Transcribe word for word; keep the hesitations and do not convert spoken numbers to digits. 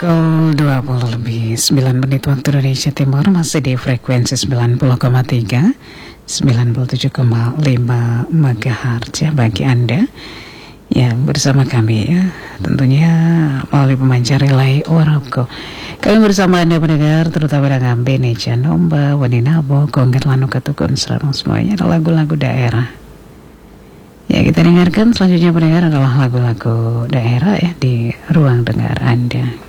Pukul dua puluh lebih sembilan menit waktu Indonesia Timur, masih di frekuensi sembilan puluh koma tiga, sembilan puluh tujuh koma lima megahertz ya bagi Anda yang bersama kami ya, tentunya melalui pemancar relay Oroko. Kami bersama Anda pendengar, terutama dengan Bene Canomba, Waninabo, Kongger Lanu Ketukun, serang semuanya adalah lagu-lagu daerah. Ya, kita dengarkan selanjutnya pendengar adalah lagu-lagu daerah ya di ruang dengar Anda.